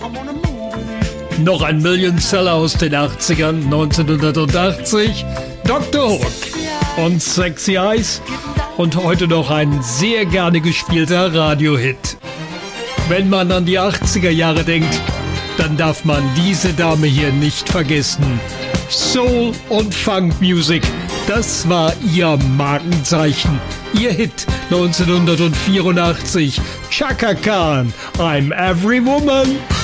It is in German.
Noch ein Millionseller aus den 80ern, 1980, Dr. Hook und Sexy Eyes und heute noch ein sehr gerne gespielter Radiohit. Wenn man an die 80er Jahre denkt, dann darf man diese Dame hier nicht vergessen. Soul und Funk Music, das war ihr Markenzeichen. Ihr Hit 1984, Chaka Khan, I'm Every Woman.